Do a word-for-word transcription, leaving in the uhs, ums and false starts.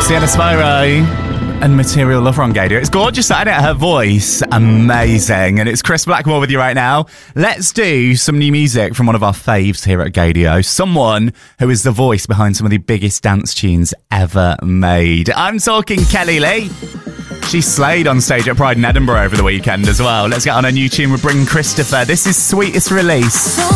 Sienna Spiro and Material Lover on Gator. It's gorgeous, isn't it? Her voice, amazing. And it's Chris Blackmore with you right now. Let's do some new music from one of our faves here at Gadio. Someone who is the voice behind some of the biggest dance tunes ever made. I'm talking Kelly Lee. She slayed on stage at Pride in Edinburgh over the weekend as well. Let's get on a new tune with Bring Christopher. This is Sweetest Release.